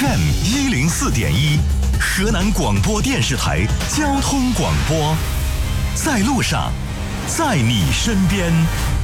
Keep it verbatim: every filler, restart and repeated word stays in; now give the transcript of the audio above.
F M 一零四点一，河南广播电视台交通广播，在路上，在你身边。